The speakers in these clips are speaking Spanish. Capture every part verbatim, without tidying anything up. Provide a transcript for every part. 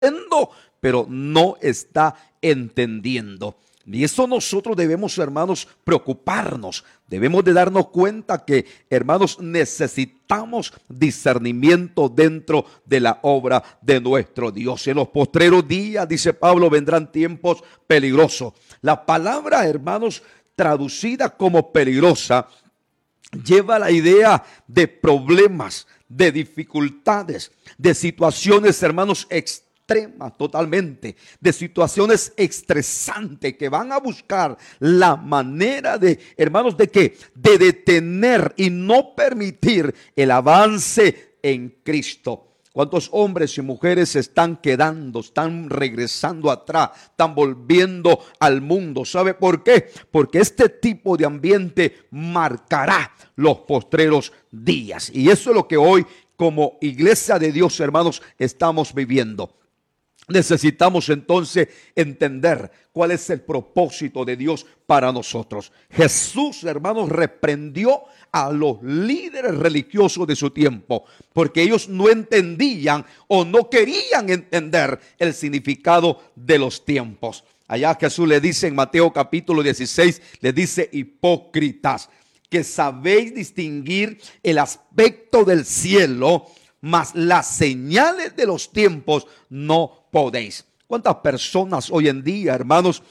pero no está entendiendo. Y eso nosotros debemos, hermanos, preocuparnos. Debemos de darnos cuenta que, hermanos, necesitamos discernimiento dentro de la obra de nuestro Dios. En los postreros días, dice Pablo, vendrán tiempos peligrosos. La palabra, hermanos, traducida como peligrosa, lleva la idea de problemas, de dificultades, de situaciones, hermanos, extremas. Totalmente, de situaciones estresantes que van a buscar la manera de, hermanos, de que de detener y no permitir el avance en Cristo. ¿Cuántos hombres y mujeres se están quedando, están regresando atrás, están volviendo al mundo? ¿Sabe por qué? Porque este tipo de ambiente marcará los postreros días. Y eso es lo que hoy, como iglesia de Dios, hermanos, estamos viviendo. Necesitamos entonces entender cuál es el propósito de Dios para nosotros. Jesús, hermanos, reprendió a los líderes religiosos de su tiempo, porque ellos no entendían o no querían entender el significado de los tiempos. Allá Jesús le dice en Mateo capítulo dieciséis, le dice: hipócritas, que sabéis distinguir el aspecto del cielo, mas las señales de los tiempos no podéis. ¿Cuántas personas hoy en día, hermanos,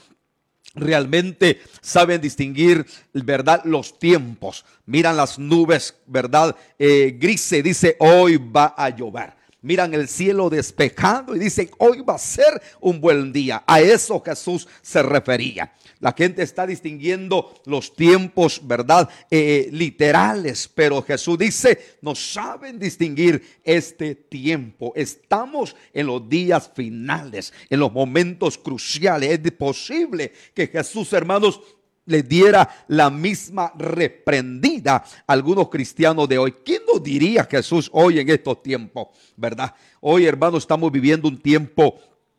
realmente saben distinguir, verdad, los tiempos? Miran las nubes, verdad, eh, grises, dice hoy va a llover. Miran el cielo despejado y dicen hoy va a ser un buen día. A eso Jesús se refería. La gente está distinguiendo los tiempos, ¿verdad? Eh, literales, pero Jesús dice, no saben distinguir este tiempo. Estamos en los días finales, en los momentos cruciales. Es posible que Jesús, hermanos, le diera la misma reprendida a algunos cristianos de hoy. ¿Quién nos diría Jesús hoy en estos tiempos, verdad? Hoy, hermanos, estamos viviendo un tiempo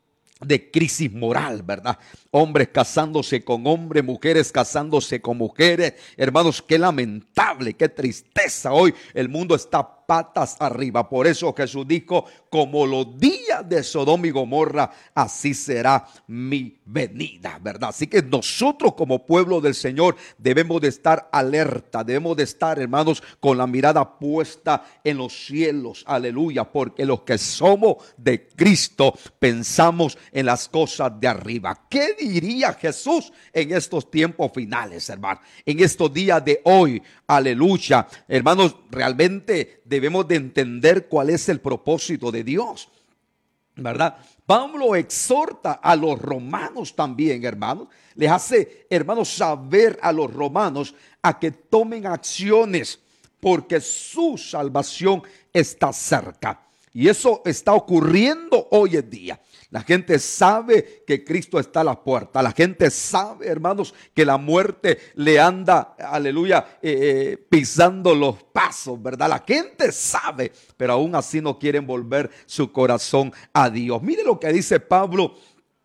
de crisis moral, ¿verdad? Hombres casándose con hombres, mujeres casándose con mujeres. Hermanos, qué lamentable, qué tristeza. Hoy el mundo está patas arriba. Por eso Jesús dijo, como los días de Sodoma y Gomorra, así será mi venida, ¿verdad? Así que nosotros como pueblo del Señor debemos de estar alerta, debemos de estar, hermanos, con la mirada puesta en los cielos, aleluya, porque los que somos de Cristo pensamos en las cosas de arriba. ¿Qué diría Jesús en estos tiempos finales, hermano? En estos días de hoy, aleluya, hermanos, realmente debemos de entender cuál es el propósito de Dios, ¿verdad? Pablo exhorta a los romanos también, hermanos. Les hace, hermanos, saber a los romanos a que tomen acciones porque su salvación está cerca. Y eso está ocurriendo hoy en día. La gente sabe que Cristo está a la puerta. La gente sabe, hermanos, que la muerte le anda, aleluya, eh, eh, pisando los pasos, ¿verdad? La gente sabe, pero aún así no quieren volver su corazón a Dios. Mire lo que dice Pablo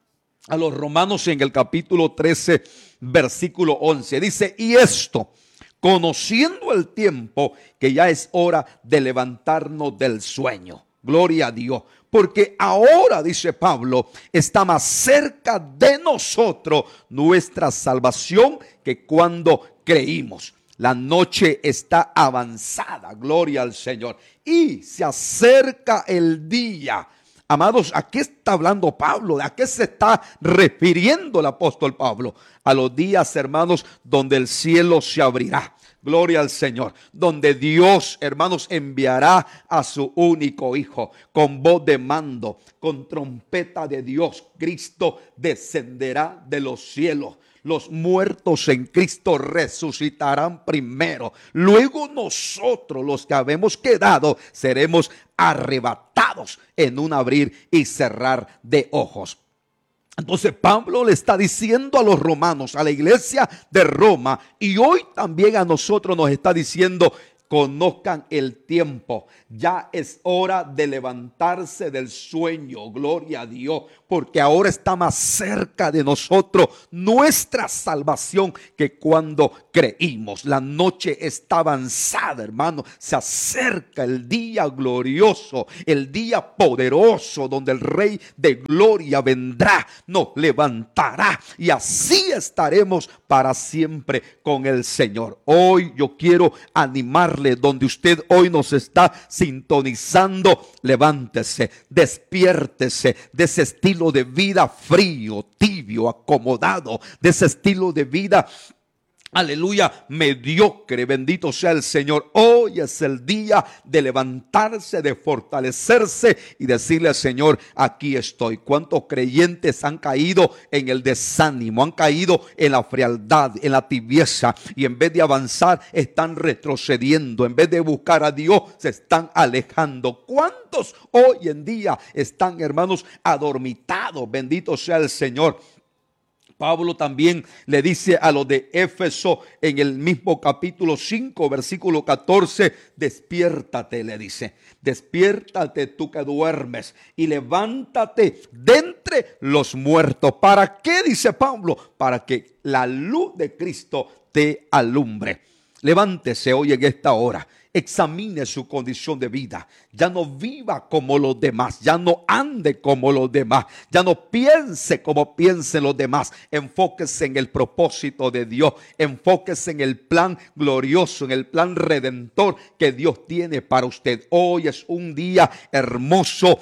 a los romanos en el capítulo trece, versículo once. Dice, y esto, conociendo el tiempo, que ya es hora de levantarnos del sueño. Gloria a Dios. Porque ahora, dice Pablo, está más cerca de nosotros nuestra salvación que cuando creímos. La noche está avanzada, gloria al Señor, y se acerca el día. Amados, ¿a qué está hablando Pablo? ¿A qué se está refiriendo el apóstol Pablo? A los días, hermanos, donde el cielo se abrirá. Gloria al Señor, donde Dios, hermanos, enviará a su único Hijo con voz de mando, con trompeta de Dios. Cristo descenderá de los cielos. Los muertos en Cristo resucitarán primero. Luego nosotros, los que habemos quedado, seremos arrebatados en un abrir y cerrar de ojos. Entonces Pablo le está diciendo a los romanos, a la iglesia de Roma, y hoy también a nosotros nos está diciendo, conozcan el tiempo. Ya es hora de levantarse del sueño, gloria a Dios, porque ahora está más cerca de nosotros nuestra salvación que cuando creímos. La noche está avanzada, hermano. Se acerca el día glorioso, el día poderoso donde el Rey de gloria vendrá, nos levantará y así estaremos para siempre con el Señor. Hoy yo quiero animarle donde usted hoy nos está sintonizando. Levántese, despiértese de ese estilo de vida frío, tibio, acomodado, de ese estilo de vida, aleluya, mediocre. Bendito sea el Señor. Hoy es el día de levantarse, de fortalecerse y decirle al Señor, aquí estoy. ¿Cuántos creyentes han caído en el desánimo? Han caído en la frialdad, en la tibieza, y en vez de avanzar están retrocediendo. En vez de buscar a Dios se están alejando. ¿Cuántos hoy en día están, hermanos, adormitados? Bendito sea el Señor. Pablo también le dice a los de Éfeso en el mismo capítulo cinco, versículo catorce, despiértate, le dice, despiértate tú que duermes y levántate de entre los muertos. ¿Para qué? Dice Pablo, para que la luz de Cristo te alumbre. Levántese hoy en esta hora. Examine su condición de vida. Ya no viva como los demás. Ya no ande como los demás. Ya no piense como piensen los demás. Enfóquese en el propósito de Dios. Enfóquese en el plan glorioso, en el plan redentor que Dios tiene para usted. Hoy es un día hermoso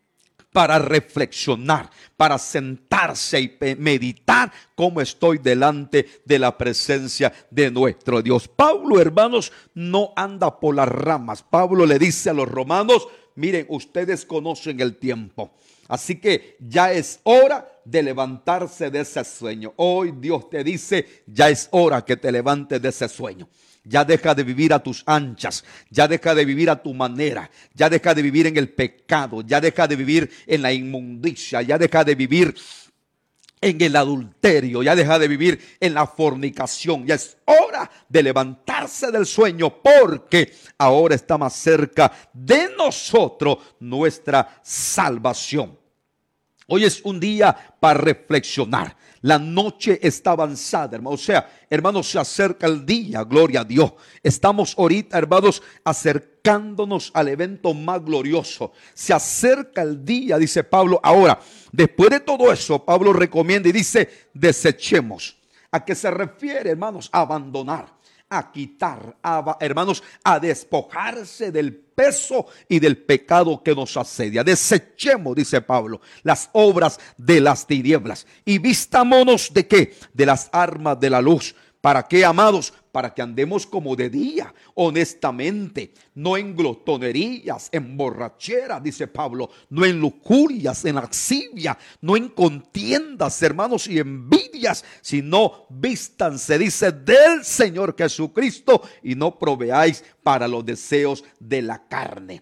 para reflexionar, para sentarse y meditar cómo estoy delante de la presencia de nuestro Dios. Pablo, hermanos, no anda por las ramas. Pablo le dice a los romanos, miren, ustedes conocen el tiempo. Así que ya es hora de levantarse de ese sueño. Hoy Dios te dice, ya es hora que te levantes de ese sueño. Ya deja de vivir a tus anchas, ya deja de vivir a tu manera, ya deja de vivir en el pecado, ya deja de vivir en la inmundicia, ya deja de vivir en el adulterio, ya deja de vivir en la fornicación. Ya es hora de levantarse del sueño, porque ahora está más cerca de nosotros nuestra salvación. Hoy es un día para reflexionar. La noche está avanzada, hermano. O sea, hermanos, se acerca el día, gloria a Dios. Estamos ahorita, hermanos, acercándonos al evento más glorioso. Se acerca el día, dice Pablo. Ahora, después de todo eso, Pablo recomienda y dice, desechemos. ¿A qué se refiere, hermanos? A abandonar, a quitar, a, hermanos, a despojarse del peso y del pecado que nos asedia. Desechemos, dice Pablo, las obras de las tinieblas y vistámonos de qué, de las armas de la luz. ¿Para qué, amados? Para que andemos como de día, honestamente, no en glotonerías, en borracheras, dice Pablo, no en lujurias, en lascivia, no en contiendas, hermanos, y envidias, sino vístanse, dice, del Señor Jesucristo y no proveáis para los deseos de la carne.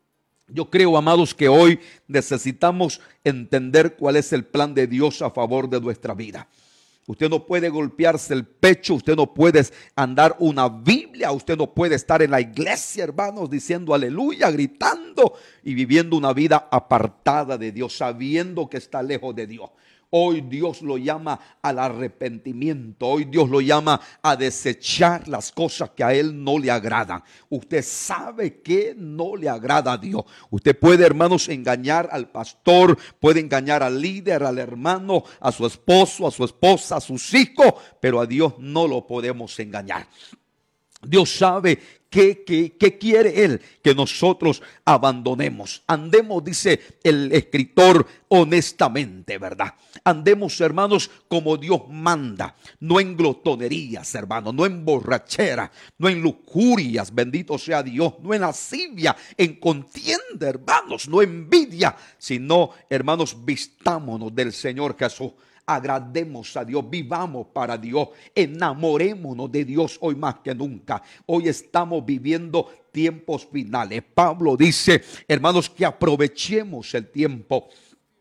Yo creo, amados, que hoy necesitamos entender cuál es el plan de Dios a favor de nuestra vida. Usted no puede golpearse el pecho, usted no puede andar una Biblia, usted no puede estar en la iglesia, hermanos, diciendo aleluya, gritando y viviendo una vida apartada de Dios, sabiendo que está lejos de Dios. Hoy Dios lo llama al arrepentimiento. Hoy Dios lo llama a desechar las cosas que a Él no le agradan. Usted sabe que no le agrada a Dios. Usted puede, hermanos, engañar al pastor, puede engañar al líder, al hermano, a su esposo, a su esposa, a sus hijos, pero a Dios no lo podemos engañar. Dios sabe qué, qué, qué quiere Él, que nosotros abandonemos. Andemos, dice el escritor, honestamente, ¿verdad? Andemos, hermanos, como Dios manda, no en glotonerías, hermanos, no en borrachera, no en lujurias, bendito sea Dios, no en lascivia, en contienda, hermanos, no envidia, sino, hermanos, vistámonos del Señor Jesús. Agrademos a Dios, vivamos para Dios, enamorémonos de Dios hoy más que nunca. Hoy estamos viviendo tiempos finales. Pablo dice, hermanos, que aprovechemos el tiempo.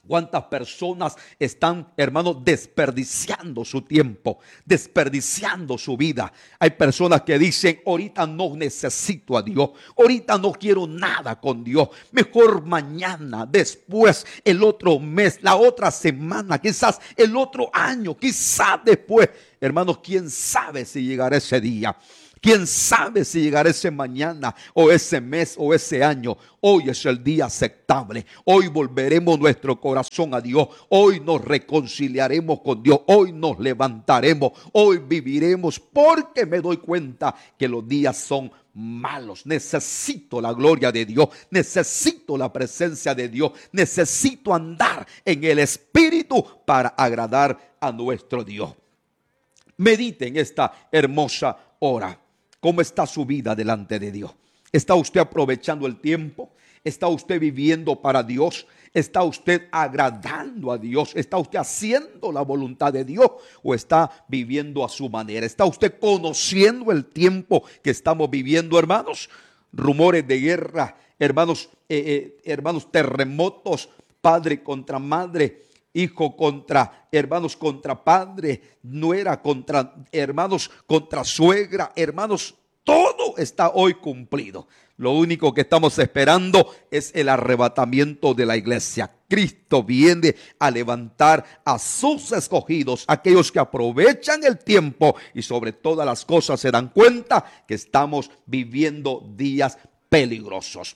¿Cuántas personas están, hermanos, desperdiciando su tiempo, desperdiciando su vida? Hay personas que dicen, ahorita no necesito a Dios, ahorita no quiero nada con Dios, mejor mañana, después, el otro mes, la otra semana, quizás el otro año, quizás después. Hermanos, ¿quién sabe si llegará ese día? ¿Quién sabe si llegará ese mañana o ese mes o ese año? Hoy es el día aceptable. Hoy volveremos nuestro corazón a Dios. Hoy nos reconciliaremos con Dios. Hoy nos levantaremos. Hoy viviremos porque me doy cuenta que los días son malos. Necesito la gloria de Dios. Necesito la presencia de Dios. Necesito andar en el Espíritu para agradar a nuestro Dios. Medite en esta hermosa hora. ¿Cómo está su vida delante de Dios? ¿Está usted aprovechando el tiempo? ¿Está usted viviendo para Dios? ¿Está usted agradando a Dios? ¿Está usted haciendo la voluntad de Dios? ¿O está viviendo a su manera? ¿Está usted conociendo el tiempo que estamos viviendo, hermanos? Rumores de guerra, hermanos, eh, eh, hermanos, terremotos, padre contra madre, hijo contra, hermanos contra padre, nuera contra, hermanos contra suegra, hermanos, todo está hoy cumplido. Lo único que estamos esperando es el arrebatamiento de la iglesia. Cristo viene a levantar a sus escogidos, aquellos que aprovechan el tiempo y sobre todas las cosas se dan cuenta que estamos viviendo días peligrosos.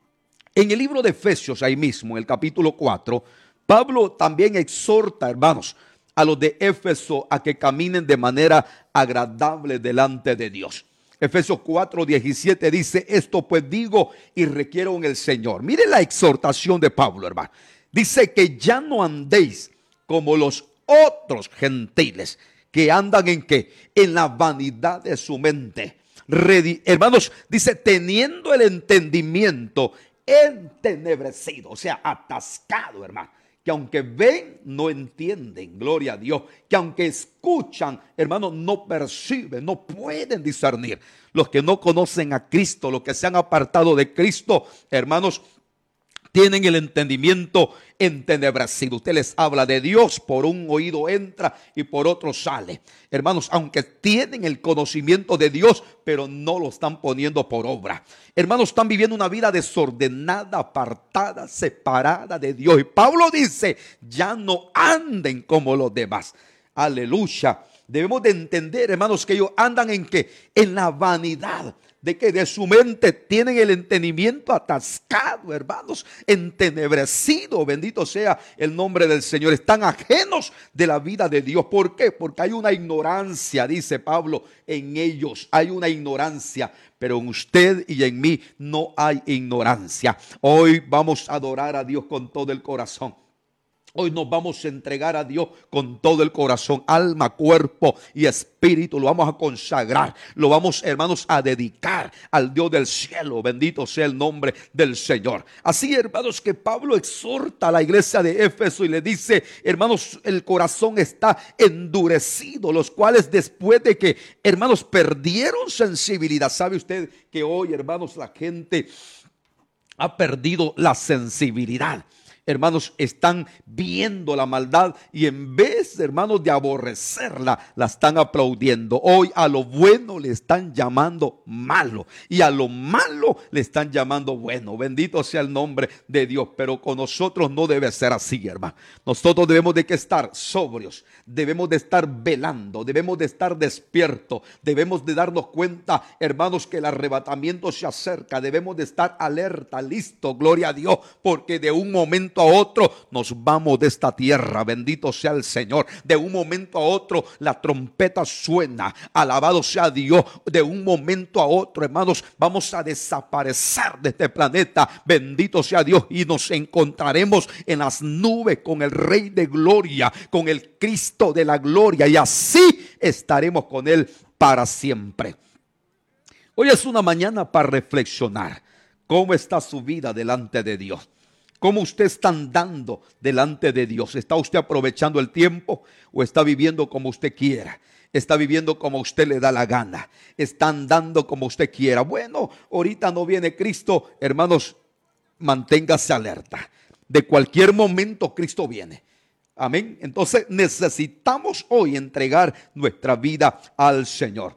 En el libro de Efesios, ahí mismo, en el capítulo cuatro, Pablo también exhorta, hermanos, a los de Éfeso a que caminen de manera agradable delante de Dios. Efesios cuatro diecisiete dice, esto pues digo y requiero en el Señor. Mire la exhortación de Pablo, hermano. Dice que ya no andéis como los otros gentiles que andan en qué, en la vanidad de su mente. Redi- hermanos, dice, teniendo el entendimiento entenebrecido, o sea, atascado, hermano. Que aunque ven, no entienden, gloria a Dios. Que aunque escuchan, hermanos, no perciben, no pueden discernir. Los que no conocen a Cristo, los que se han apartado de Cristo, hermanos, tienen el entendimiento entenebrecido. Usted les habla de Dios, por un oído entra y por otro sale. Hermanos, aunque tienen el conocimiento de Dios, pero no lo están poniendo por obra. Hermanos, están viviendo una vida desordenada, apartada, separada de Dios. Y Pablo dice, ya no anden como los demás. Aleluya. Debemos de entender, hermanos, que ellos andan en qué, en la vanidad. De que de su mente tienen el entendimiento atascado, hermanos, entenebrecido, bendito sea el nombre del Señor. Están ajenos de la vida de Dios. ¿Por qué? Porque hay una ignorancia, dice Pablo, en ellos. Hay una ignorancia, pero en usted y en mí no hay ignorancia. Hoy vamos a adorar a Dios con todo el corazón. Hoy nos vamos a entregar a Dios con todo el corazón, alma, cuerpo y espíritu. Lo vamos a consagrar, lo vamos, hermanos, a dedicar al Dios del cielo. Bendito sea el nombre del Señor. Así, hermanos, que Pablo exhorta a la iglesia de Éfeso y le dice, hermanos, el corazón está endurecido, los cuales después de que, hermanos, perdieron sensibilidad. ¿Sabe usted que hoy, hermanos, la gente ha perdido la sensibilidad? Hermanos, están viendo la maldad y en vez, hermanos, de aborrecerla, la están aplaudiendo. Hoy a lo bueno le están llamando malo y a lo malo le están llamando bueno. Bendito sea el nombre de Dios. Pero con nosotros no debe ser así, hermano. Nosotros debemos de que estar sobrios, debemos de estar velando, debemos de estar despiertos, debemos de darnos cuenta, hermanos, que el arrebatamiento se acerca. Debemos de estar alerta, listo, gloria a Dios, porque de un momento a otro nos vamos de esta tierra. Bendito sea el Señor. De un momento a otro la trompeta suena, alabado sea Dios. De un momento a otro, hermanos, vamos a desaparecer de este planeta. Bendito sea Dios, y nos encontraremos en las nubes con el Rey de Gloria, con el Cristo de la gloria, y así estaremos con Él para siempre. Hoy es una mañana para reflexionar. ¿Cómo está su vida delante de Dios? ¿Cómo usted está andando delante de Dios? ¿Está usted aprovechando el tiempo o está viviendo como usted quiera? ¿Está viviendo como usted le da la gana? ¿Está andando como usted quiera? Bueno, ahorita no viene Cristo, hermanos, manténgase alerta. de cualquier momento Cristo viene. Amén. Entonces necesitamos hoy entregar nuestra vida al Señor.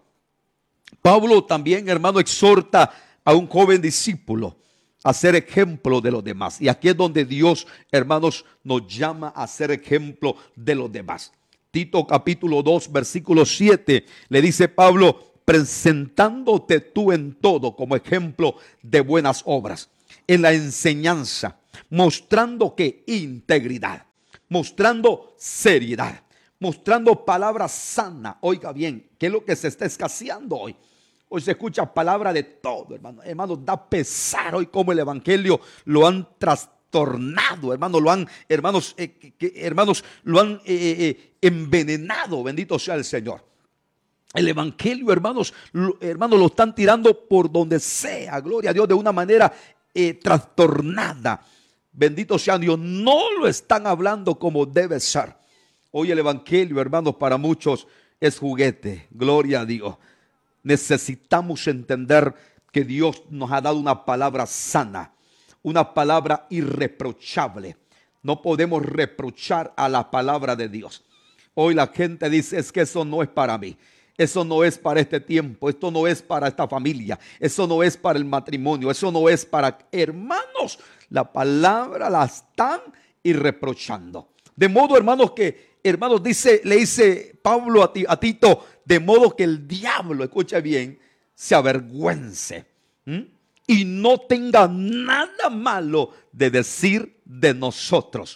Pablo también, hermano, exhorta a un joven discípulo a ser ejemplo de los demás. Y aquí es donde Dios, hermanos, nos llama a ser ejemplo de los demás. Tito capítulo dos, versículo siete, le dice Pablo: presentándote tú en todo como ejemplo de buenas obras, en la enseñanza, mostrando que integridad, mostrando seriedad, mostrando palabra sana. Oiga bien, ¿qué es lo que se está escaseando hoy? Hoy se escucha palabra de todo, hermano. Hermano, da pesar hoy como el evangelio lo han trastornado, hermano, lo han, hermanos, eh, que, hermanos, lo han eh, eh, envenenado. Bendito sea el Señor. El evangelio, hermanos, lo, hermanos, lo están tirando por donde sea. Gloria a Dios, de una manera eh, trastornada. Bendito sea Dios. No lo están hablando como debe ser. Hoy el evangelio, hermanos, para muchos es juguete. Gloria a Dios. Necesitamos entender que Dios nos ha dado una palabra sana, una palabra irreprochable. No podemos reprochar a la palabra de Dios. Hoy la gente dice: es que eso no es para mí. Eso no es para este tiempo, esto no es para esta familia, eso no es para el matrimonio, eso no es para... Hermanos, la palabra la están irreprochando. De modo, hermanos, que, hermanos, dice, le dice Pablo a, ti, a Tito, de modo que el diablo, escucha bien, se avergüence ¿m? y no tenga nada malo de decir de nosotros.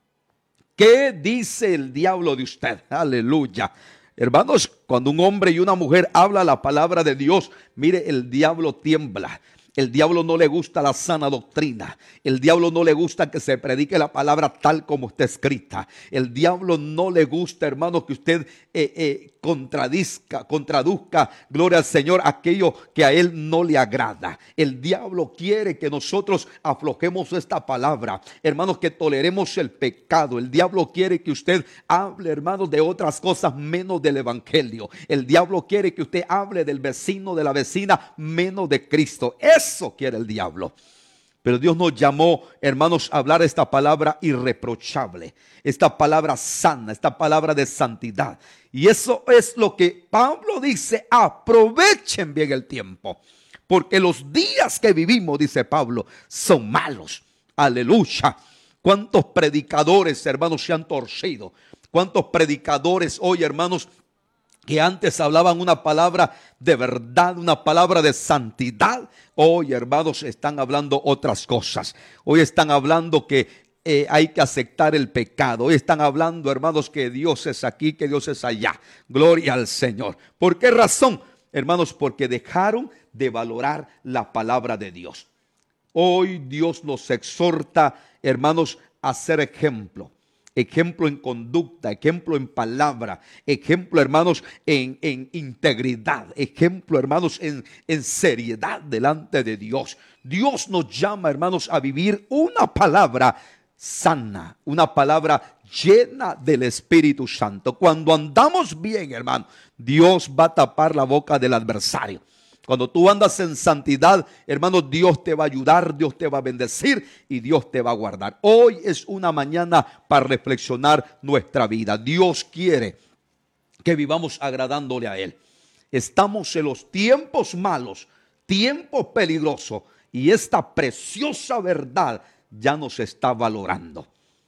¿Qué dice el diablo de usted? Aleluya. Hermanos, cuando un hombre y una mujer habla la palabra de Dios, mire, el diablo tiembla. El diablo no le gusta la sana doctrina. El diablo no le gusta que se predique la palabra tal como está escrita. El diablo no le gusta, hermano, que usted eh, eh, contradizca, contraduzca, gloria al Señor, aquello que a él no le agrada. El diablo quiere que nosotros aflojemos esta palabra, hermanos, que toleremos el pecado. El diablo quiere que usted hable, hermanos, de otras cosas menos del evangelio. El diablo quiere que usted hable del vecino, de la vecina, menos de Cristo. Eso quiere el diablo. Pero Dios nos llamó, hermanos, a hablar esta palabra irreprochable, esta palabra sana, esta palabra de santidad. Y eso es lo que Pablo dice: aprovechen bien el tiempo, porque los días que vivimos, dice Pablo, son malos. Aleluya. ¿Cuántos predicadores, hermanos, se han torcido? ¿Cuántos predicadores hoy, hermanos, que antes hablaban una palabra de verdad, una palabra de santidad, hoy, hermanos, están hablando otras cosas? Hoy están hablando que eh, hay que aceptar el pecado. Hoy están hablando, hermanos, que Dios es aquí, que Dios es allá. Gloria al Señor. ¿Por qué razón? Hermanos, porque dejaron de valorar la palabra de Dios. Hoy Dios nos exhorta, hermanos, a ser ejemplo. Ejemplo en conducta, ejemplo en palabra, ejemplo, hermanos, en, en integridad, ejemplo, hermanos, en, en seriedad delante de Dios. Dios nos llama, hermanos, a vivir una palabra sana, una palabra llena del Espíritu Santo. Cuando andamos bien, hermano, Dios va a tapar la boca del adversario. Cuando tú andas en santidad, hermano, Dios te va a ayudar, Dios te va a bendecir y Dios te va a guardar. Hoy es una mañana para reflexionar nuestra vida. Dios quiere que vivamos agradándole a Él. Estamos en los tiempos malos, tiempos peligrosos, y esta preciosa verdad ya nos está valorando.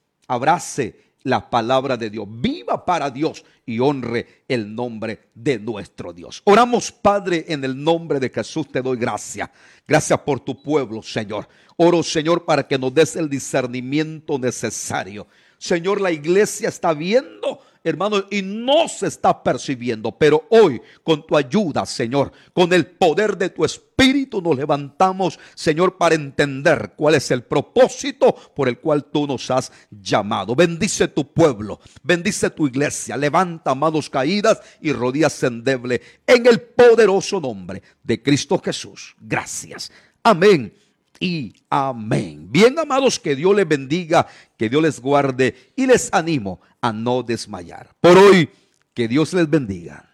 Abrace la palabra de Dios, viva para Dios y honre el nombre de nuestro Dios. Oramos, Padre, en el nombre de Jesús te doy gracias. Gracias por tu pueblo, Señor. Oro, Señor, para que nos des el discernimiento necesario. Señor, la iglesia está viendo, hermano, y no se está percibiendo, pero hoy, con tu ayuda, Señor, con el poder de tu Espíritu, nos levantamos, Señor, para entender cuál es el propósito por el cual tú nos has llamado. Bendice tu pueblo, bendice tu iglesia, levanta manos caídas y rodillas endebles en el poderoso nombre de Cristo Jesús. Gracias. Amén y amén. Bien, amados, que Dios les bendiga, que Dios les guarde y les animo a no desmayar. Por hoy, que Dios les bendiga.